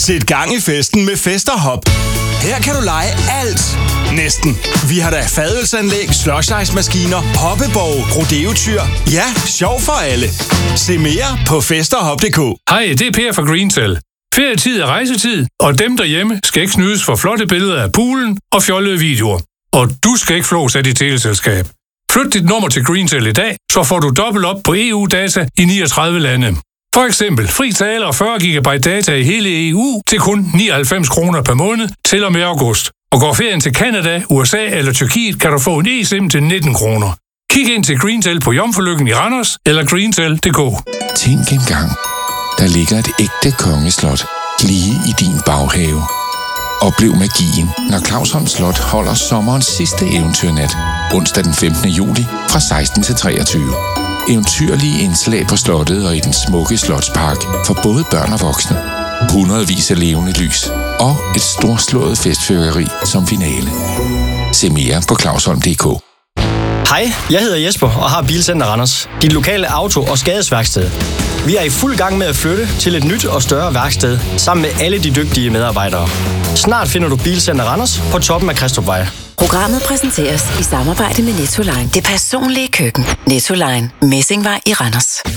Sæt gang i festen med Fest og Hop. Her kan du lege alt. Næsten. Vi har da fadølsanlæg, slush-ice-maskiner, hoppeborg, rodeotyr. Ja, sjov for alle. Se mere på festoghop.dk. Hej, det er Per fra Greentel. Ferietid er rejsetid, og dem derhjemme skal ikke snydes for flotte billeder af poolen og fjollede videoer. Og du skal ikke flås af dit teleselskab. Flyt dit nummer til Greentel i dag, så får du dobbelt op på EU-data i 39 lande. For eksempel fri tale og 40 GB data i hele EU til kun 99 kroner per måned til og med august. Og går ferien til Canada, USA eller Tyrkiet, kan du få en eSIM til 19 kroner. Kig ind til Greentel på Jomfrulykken i Randers eller greentel.dk. Tænk engang, der ligger et ægte kongeslot lige i din baghave. Oplev magien, når Clausholm Slot holder sommerens sidste eventyrnat, onsdag den 15. juli fra 16 til 23. Eventyrlige indslag på slottet og i den smukke slotspark for både børn og voksne. Hundredvis af levende lys og et storslået festfyrværkeri som finale. Se mere på clausholm.dk. Hej, jeg hedder Jesper og har Bilcenter Randers. Dit lokale auto- og skadesværksted. Vi er i fuld gang med at flytte til et nyt og større værksted, sammen med alle de dygtige medarbejdere. Snart finder du Bilcenter Randers på toppen af Kristupvej. Programmet præsenteres i samarbejde med Nettoline. Det personlige køkken. Nettoline. Messingvej i Randers.